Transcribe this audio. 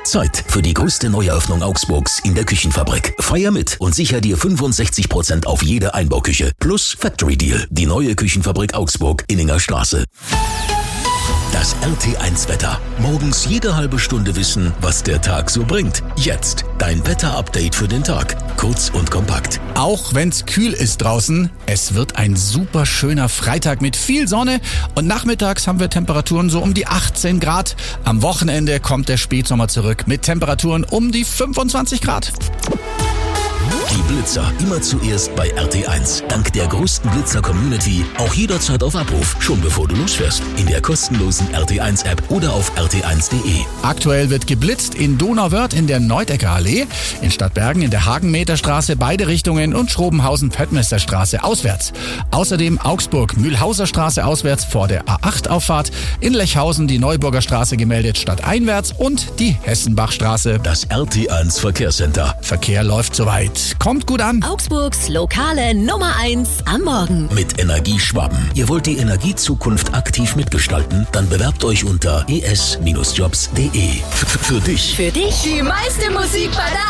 Zeit für die größte Neueröffnung Augsburgs in der Küchenfabrik. Feier mit und sicher dir 65% auf jede Einbauküche. Plus Factory Deal. Die neue Küchenfabrik Augsburg, Inninger Straße. Das RT1-Wetter. Morgens jede halbe Stunde wissen, was der Tag so bringt. Jetzt dein Wetter-Update für den Tag. Kurz und kompakt. Auch wenn's kühl ist draußen, es wird ein super schöner Freitag mit viel Sonne und nachmittags haben wir Temperaturen so um die 18 Grad. Am Wochenende kommt der Spätsommer zurück mit Temperaturen um die 25 Grad. Die Blitzer immer zuerst bei RT1. Dank der größten Blitzer-Community auch jederzeit auf Abruf, schon bevor du losfährst. In der kostenlosen RT1-App oder auf rt1.de. Aktuell wird geblitzt in Donauwörth in der Neudecker Allee, in Stadtbergen in der Hagenmeterstraße beide Richtungen und Schrobenhausen-Fettmesterstraße auswärts. Außerdem Augsburg-Mühlhauser Straße auswärts vor der A8-Auffahrt, in Lechhausen die Neuburger Straße gemeldet stadteinwärts und die Hessenbachstraße. Das RT1 Verkehrscenter. Verkehr läuft soweit. Kommt gut an. Augsburgs lokale Nummer 1 am Morgen. Mit Energieschwaben. Ihr wollt die Energiezukunft aktiv mitgestalten? Dann bewerbt euch unter es-jobs.de. Für dich. Für dich die meiste Musik bei der